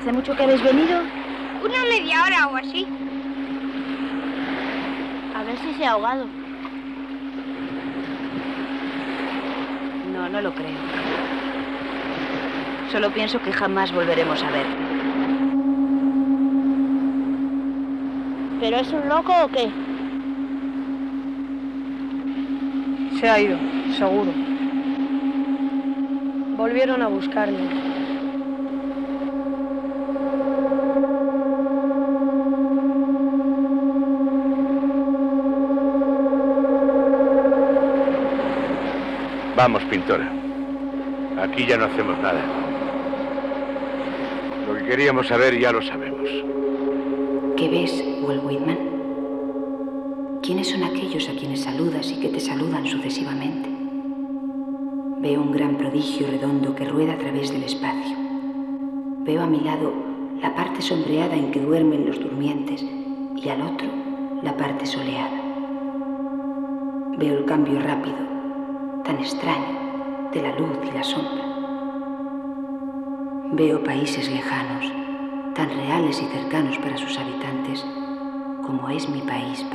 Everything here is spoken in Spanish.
¿Hace mucho que habéis venido? Una media hora o así. A ver si se ha ahogado. No, no lo creo. Solo pienso que jamás volveremos a verlo. ¿Pero es un loco o qué? Se ha ido, seguro. Volvieron a buscarnos. Vamos, pintora. Aquí ya no hacemos nada. Lo que queríamos saber ya lo sabemos. ¿Qué ves, Walt Whitman? ¿Quiénes son aquellos a quienes saludas y que te saludan sucesivamente? Veo un gran prodigio redondo que rueda a través del espacio. Veo a mi lado la parte sombreada en que duermen los durmientes y al otro la parte soleada. Veo el cambio rápido, tan extraño, de la luz y la sombra. Veo países lejanos, tan reales y cercanos para sus habitantes como es mi país.